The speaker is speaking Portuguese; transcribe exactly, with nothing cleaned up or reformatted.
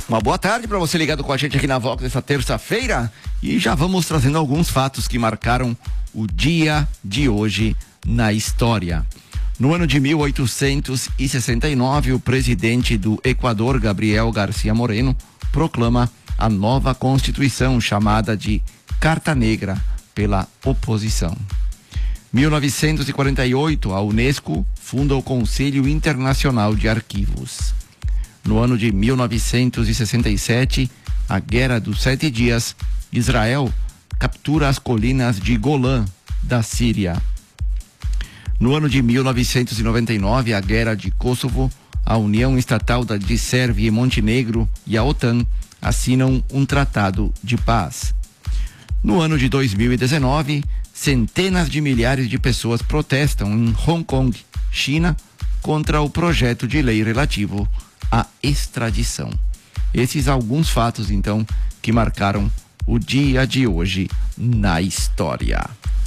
Uma boa tarde para você ligado com a gente aqui na Vox nessa terça-feira e já vamos trazendo alguns fatos que marcaram o dia de hoje na história. No ano de mil oitocentos e sessenta e nove, o presidente do Equador, Gabriel García Moreno, proclama a nova Constituição chamada de Carta Negra pela oposição. mil novecentos e quarenta e oito, a Unesco funda o Conselho Internacional de Arquivos. No ano de mil novecentos e sessenta e sete, a Guerra dos Sete Dias, Israel captura as colinas de Golã, da Síria. No ano de mil novecentos e noventa e nove, a Guerra de Kosovo, a União Estatal de Sérvia e Montenegro e a OTAN assinam um tratado de paz. No ano de dois mil e dezenove, centenas de milhares de pessoas protestam em Hong Kong, China, contra o projeto de lei relativo à extradição. Esses alguns fatos, então, que marcaram o dia de hoje na história.